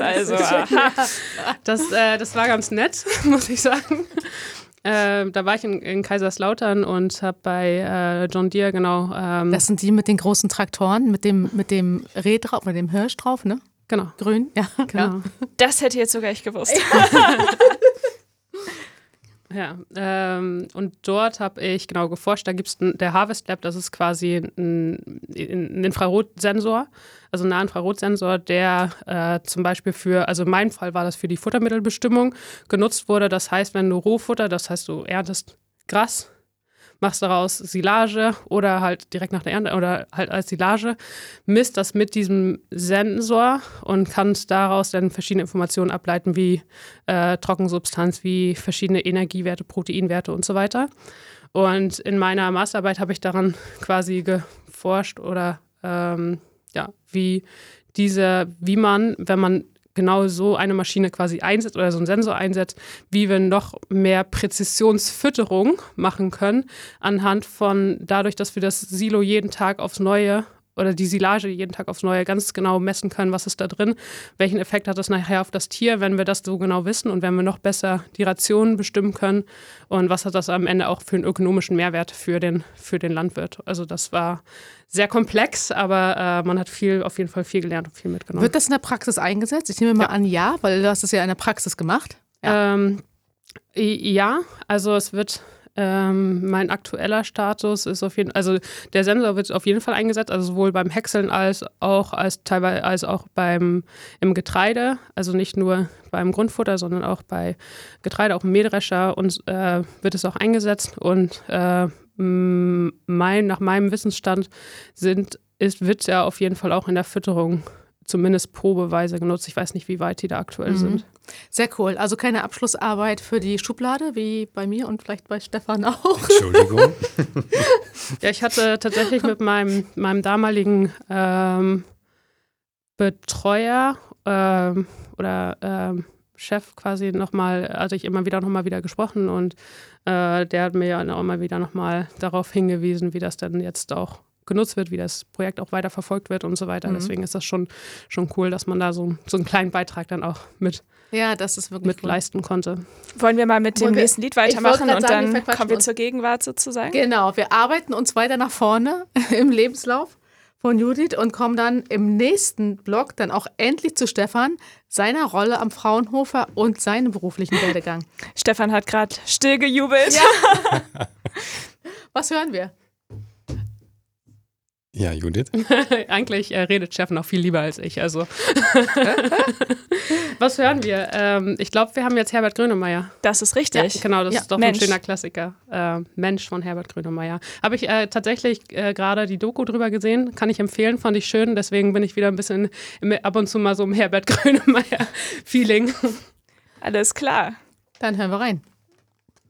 Also, das war ganz nett, muss ich sagen. Da war ich in Kaiserslautern und habe bei John Deere, genau. Das sind die mit den großen Traktoren, mit dem Reh drauf, mit dem Hirsch drauf, ne? Genau. Grün, ja. Genau. Ja. das hätte jetzt sogar ich gewusst. Ja, und dort habe ich genau geforscht, da gibt es der Harvest Lab, das ist quasi ein Infrarotsensor, also ein Nahinfrarotsensor, der zum Beispiel also in meinem Fall war das für die Futtermittelbestimmung genutzt wurde. Das heißt, wenn du Rohfutter, das heißt, du erntest Gras, machst daraus Silage oder halt direkt nach der Ernte oder halt als Silage, misst das mit diesem Sensor und kannst daraus dann verschiedene Informationen ableiten, wie Trockensubstanz, wie verschiedene Energiewerte, Proteinwerte und so weiter. Und in meiner Masterarbeit habe ich daran quasi geforscht oder wie man, wenn man genau so eine Maschine quasi einsetzt oder so einen Sensor einsetzt, wie wir noch mehr Präzisionsfütterung machen können, anhand von dadurch, dass wir das Silo jeden Tag aufs Neue oder die Silage jeden Tag aufs Neue ganz genau messen können, was ist da drin, welchen Effekt hat das nachher auf das Tier, wenn wir das so genau wissen und wenn wir noch besser die Rationen bestimmen können und was hat das am Ende auch für einen ökonomischen Mehrwert für den Landwirt. Also das war sehr komplex, aber man hat auf jeden Fall viel gelernt und viel mitgenommen. Wird das in der Praxis eingesetzt? Ich nehme mal an, ja, weil du hast es ja in der Praxis gemacht. Ja, also es wird mein aktueller Status ist auf jeden Fall, also der Sensor wird auf jeden Fall eingesetzt, also sowohl beim Häckseln als auch im Getreide, also nicht nur beim Grundfutter, sondern auch bei Getreide, auch im Mähdrescher und wird es auch eingesetzt und nach meinem Wissensstand wird es ja auf jeden Fall auch in der Fütterung zumindest probeweise genutzt. Ich weiß nicht, wie weit die da aktuell sind. Sehr cool. Also keine Abschlussarbeit für die Schublade, wie bei mir und vielleicht bei Stefan auch. Entschuldigung. Ja, ich hatte tatsächlich mit meinem damaligen Betreuer oder Chef quasi nochmal, hatte ich immer wieder gesprochen und der hat mir ja auch immer wieder nochmal darauf hingewiesen, wie das dann jetzt auch genutzt wird, wie das Projekt auch weiter verfolgt wird und so weiter. Deswegen ist das schon cool, dass man da so einen kleinen Beitrag dann auch mit leisten konnte. Wollen wir mal mit dem nächsten Lied weitermachen und sagen, dann kommen wir zur Gegenwart sozusagen? Genau, wir arbeiten uns weiter nach vorne im Lebenslauf von Judith und kommen dann im nächsten Blog dann auch endlich zu Stefan, seiner Rolle am Fraunhofer und seinem beruflichen Werdegang. Stefan hat gerade still gejubelt. Ja. Was hören wir? Ja, Judith. Eigentlich redet Stefan auch viel lieber als ich. Also was hören wir? Ich glaube, wir haben jetzt Herbert Grönemeyer. Das ist richtig. Ja, genau, das ist doch ein schöner Klassiker. Mensch von Herbert Grönemeyer. Habe ich tatsächlich gerade die Doku drüber gesehen. Kann ich empfehlen, fand ich schön. Deswegen bin ich wieder ein bisschen ab und zu mal so im Herbert Grönemeyer-Feeling. Alles klar. Dann hören wir rein.